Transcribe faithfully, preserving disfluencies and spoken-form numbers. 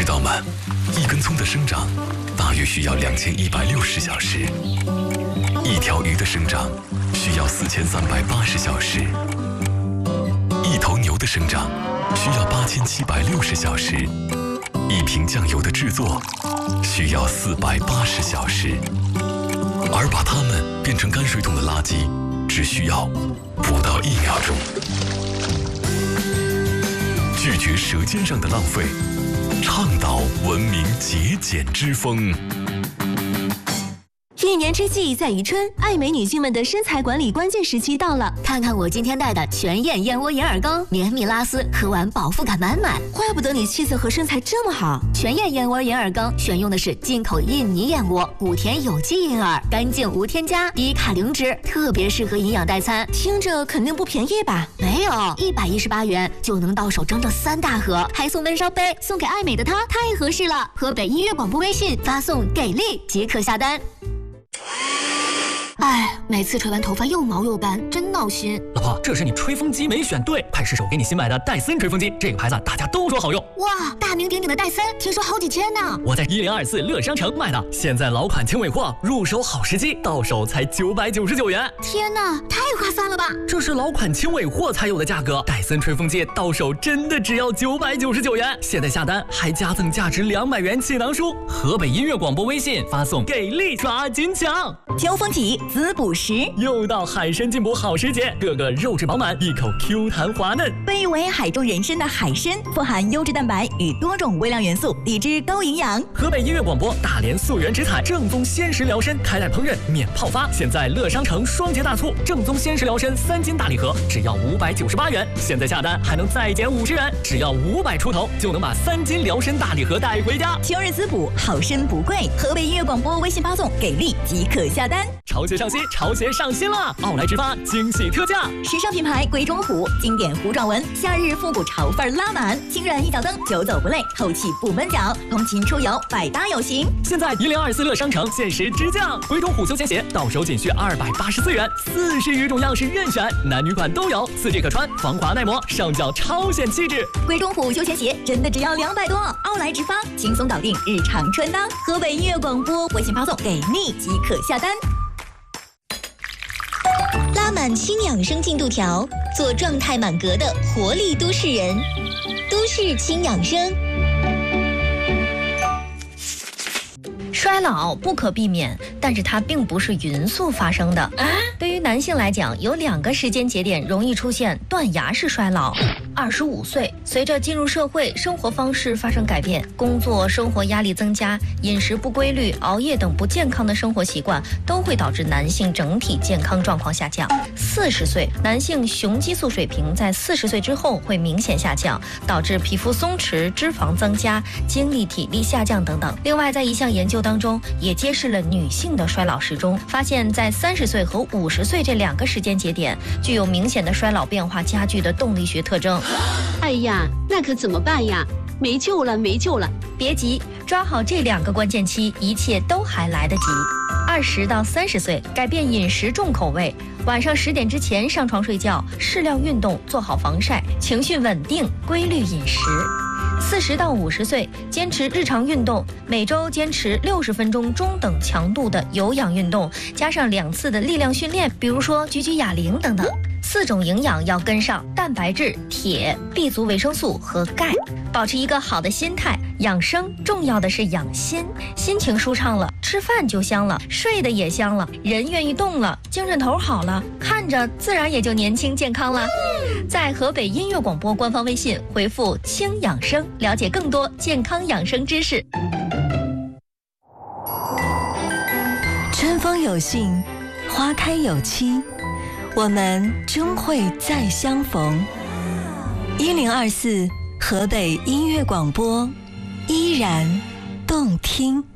知道吗？一根葱的生长大约需要两千一百六十小时，一条鱼的生长需要四千三百八十小时，一头牛的生长需要八千七百六十小时，一瓶酱油的制作需要四百八十小时，而把它们变成泔水桶的垃圾只需要不到一秒钟。拒绝舌尖上的浪费，倡导文明节俭之风。 一年之计在于春，爱美女性们的身材管理关键时期到了。 看看我今天带的全燕燕窝眼耳膏，绵密拉丝，喝完饱腹感满满。 怪不得你气色和身材这么好。 全燕燕窝眼耳膏选用的是进口印尼燕窝，古田有机银耳，干净无添加，低卡零脂，特别适合营养代餐。 听着肯定不便宜吧？ 没有，一百一十八元就能到手整整三大盒，还送温烧杯，送给爱美的她太合适了。河北音乐广播微信发送给力即可下单。哎，每次吹完头发又毛又斑，真闹心。 老婆，这是你吹风机没选对，快试试我给你新买的戴森吹风机，这个牌子大家都说好用。 哇，大名鼎鼎的戴森，听说好几千呢。 我在一零二四乐商城买的，现在老款轻尾货，入手好时机，到手才九百九十九元。 天哪，太划算了吧！ 这是老款轻尾货才有的价格，戴森吹风机到手真的只要九百九十九元。现在下单还加赠价值两百元气囊书。河北音乐广播微信发送给力，抓紧抢！ 秋风起，滋补时。 又到海参进补好时节，个个肉质饱满，一口 Q 弹滑嫩。 被誉为海中人参的海参，富含优质蛋白与多种微量元素，低脂高营养。 河北音乐广播大连溯源植采正宗鲜食疗参，开袋烹饪免泡发。现在乐商城双节大促，正宗鲜食疗参三斤大礼盒只要五百九十八元，现在下单还能再减五十元，只要五百出头就能把三斤疗参大礼盒带回家。 秋日滋补，好参不贵。河北音乐广播微信发送给力即可下单。 潮鞋上新，潮鞋上新啦！奥莱直发惊喜特价， 时尚品牌鬼冢虎，经典糊状纹，夏日复古潮范拉满，轻软一脚蹬，久走不累，透气不闷脚，通勤出游百搭有型。 现在一零二四乐商城限时直降，鬼冢虎休闲鞋到手仅需二百八十四元，四十余种样式任选，男女款都有，四 G 可穿，防滑耐磨，上脚超显气质。 鬼冢虎休闲鞋真的只要两百多，奥莱直发轻松搞定日常穿搭。河北音乐广播微信发送给力即可下单。拉满轻养生进度条，做状态满格的活力都市人。都市轻养生。 衰老不可避免，但是它并不是匀速发生的。啊、对于男性来讲，有两个时间节点容易出现断崖式衰老。二十五岁，随着进入社会，生活方式发生改变，工作生活压力增加，饮食不规律、熬夜等不健康的生活习惯都会导致男性整体健康状况下降。四十岁，男性雄激素水平在四十岁之后会明显下降，导致皮肤松弛、脂肪增加、精力、体力下降等等。另外，在一项研究当中，也揭示了女性的衰老时钟，发现在三十岁和五十岁这两个时间节点，具有明显的衰老变化加剧的动力学特征。 哎呀，那可怎么办呀？没救了，没救了！ 别急，抓好这两个关键期，一切都还来得及。二十到三十岁，改变饮食重口味，晚上十点之前上床睡觉，适量运动，做好防晒，情绪稳定，规律饮食。四十到五十岁，坚持日常运动，每周坚持六十分钟中等强度的有氧运动，加上两次的力量训练，比如说举举哑铃等等。四种营养要跟上：蛋白质、铁、B 族维生素和钙。保持一个好的心态，养生重要的是养心，心情舒畅了，吃饭就香了，睡得也香了，人愿意动了，精神头好了，看着自然也就年轻健康了。在河北音乐广播官方微信回复“轻养生”，了解更多健康养生知识。 春风有信，花开有期，我们终会再相逢。一零二四河北音乐广播，依然动听。